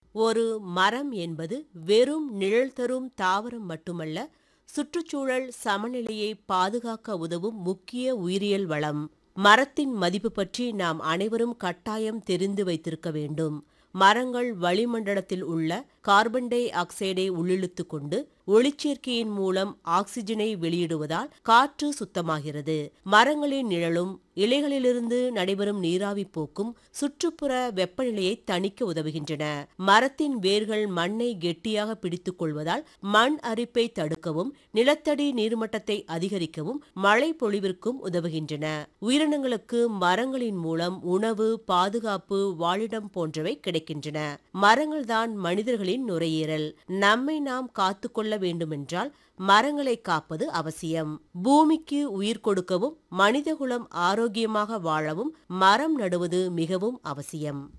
ஒரு மரம் என்பது வெறும் நிழல் தரும் தாவரம் மட்டுமல்ல, சுற்றுச்சூழல் சமநிலையை பாதுகாக்க உதவும் முக்கிய உயிரியல் வளம். மரத்தின் மதிப்பு பற்றி நாம் அனைவரும் கட்டாயம் தெரிந்து வைத்திருக்க வேண்டும். மரங்கள் வளிமண்டலத்தில் உள்ள கார்பன் டை ஆக்சைடை உள்ளிழுத்துக் கொண்டு ஒளிச்சேர்க்கையின் மூலம் ஆக்சிஜனை வெளியிடுவதால் காற்று சுத்தமாகிறது. மரங்களின் நிழலும் இலைகளிலிருந்து நடைபெறும் நீராவி போக்கும் சுற்றுப்புற வெப்பநிலையை தணிக்க உதவுகின்றன. மரத்தின் வேர்கள் மண்ணை கெட்டியாக பிடித்துக் கொள்வதால் மண் அரிப்பை தடுக்கவும், நிலத்தடி நீர்மட்டத்தை அதிகரிக்கவும், மழை பொழிவிற்கும் உதவுகின்றன. உயிரினங்களுக்கு மரங்களின் மூலம் உணவு, பாதுகாப்பு, வாழிடம் போன்றவை கிடைக்கின்றன. மரங்கள்தான் மனிதர்களின் நுரையீரல். நம்மை நாம் காத்துக்கொள்ள வேண்டுமென்றால் மரங்களை காப்பது அவசியம். பூமிக்கு உயிர் கொடுக்கவும், மனிதகுலம் ஆரோக்கியமாக வாழவும் மரம் நடுவது மிகவும் அவசியம்.